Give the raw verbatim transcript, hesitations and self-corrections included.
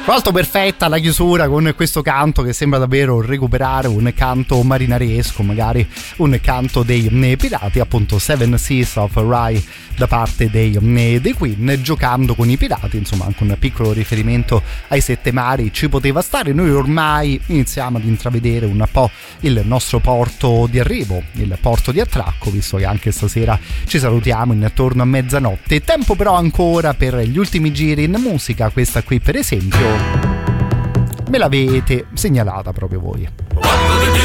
Tra l'altro perfetta la chiusura con questo canto che sembra davvero recuperare un canto marinaresco, magari un canto dei pirati, appunto Seven Seas of Rhye da parte dei, dei Queen, giocando con i pirati, insomma anche un piccolo riferimento ai sette mari ci poteva stare. Noi ormai iniziamo ad intravedere un po' il nostro porto di arrivo, il porto di attracco, visto che anche stasera ci salutiamo intorno a mezzanotte. Tempo però ancora per gli ultimi giri in musica, questa qui per esempio me l'avete segnalata proprio voi.